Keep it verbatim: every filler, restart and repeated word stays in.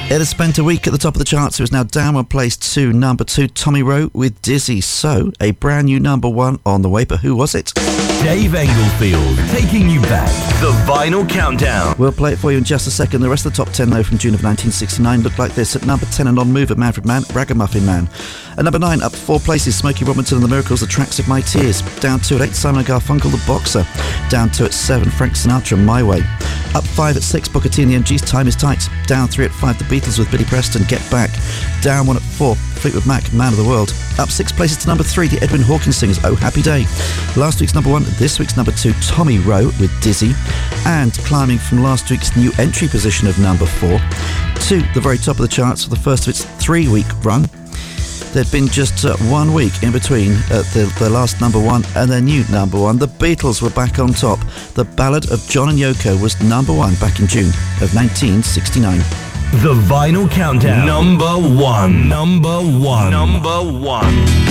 It has spent a week at the top of the charts. It was now down one place to number two, Tommy Rowe with Dizzy. So, a brand new number one on the way, but who was it? Dave Englefield, taking you back. The Vinyl Countdown. We'll play it for you in just a second. The rest of the top ten, though, from June of nineteen sixty-nine looked like this. At number ten, a non-mover, Manfred Mann, Ragamuffin Man. At number nine, up four places, Smokey Robinson and the Miracles, The Tracks of My Tears. Down two at eight, Simon and Garfunkel, The Boxer. Down two at seven, Frank Sinatra, My Way. Up five at six, Booker T and the M Gs, Time Is Tight. Down three at five, The Beatles with Billy Preston, Get Back. Down one at four, Fleetwood Mac, Man of the World. Up six places to number three, the Edwin Hawkins Singers, Oh Happy Day. Last week's number one, this week's number two, Tommy Rowe with Dizzy. And climbing from last week's new entry position of number four to the very top of the charts for the first of its three-week run. There'd been just uh, one week in between uh, the, the last number one and their new number one. The Beatles were back on top. The Ballad of John and Yoko was number one back in June of nineteen sixty-nine. The Vinyl Countdown. Number one. Number one. Number one.